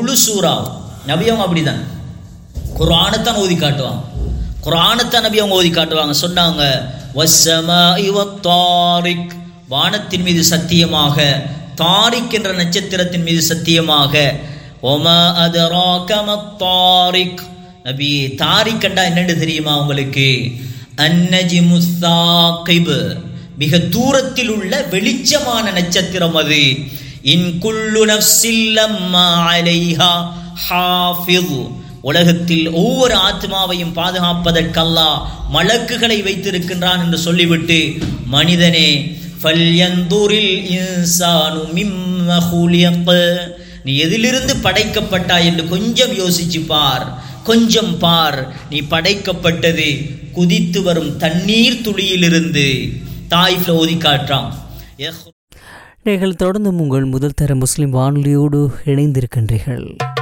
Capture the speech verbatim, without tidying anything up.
முழு சூறா. நபி அவங்க அப்படிதான் குர்ஆனைத்தான் ஓதி காட்டுவாங்க. குர்ஆனைத்தான் நபி அவங்க ஓதி காட்டுவாங்க. சொன்னாங்க வஸ்ஸமாஇ வத்தாரிக், வானத்தின் மீது சத்தியமாக, தாரிக் என்ற நட்சத்திரத்தின் மீது சத்தியமாக. ஒமா அதராக மத்தாரிக், நபி தாரிக் கண்டா என்னன்னு தெரியுமா உங்களுக்கு? அன்னஜ்மு ஸாகிப், மிக தூரத்தில் உள்ள வெளிச்சமான நட்சத்திரம் அது. இன் குல்லு நஃப்ஸில் லம்மா அலைஹா ஹாஃபிஸ், உலகத்தில் ஒவ்வொரு ஆத்மாவையும் பாதுகாப்பதற்கு அல்லாஹ் மலக்குகளை வைத்திருக்கின்றான் என்று சொல்லிவிட்டு, மனிதனே ஃபல்யந்துரில் இன்சானு மிம்ம ஹுலிக, நீ எதிலிருந்து படைக்கப்பட்டாய் என்று கொஞ்சம் யோசிச்சு பார், கொஞ்சம் பார். நீ படைக்கப்பட்டது குதித்து வரும் தண்ணீர் துளியிலிருந்து. தாயிஃப்ல ஓதி காட்டுறான். நீங்கள் தொடர்ந்து உங்கள் முதல் தர முஸ்லிம் வானொலியோடு இணைந்திருக்கின்றீர்கள்.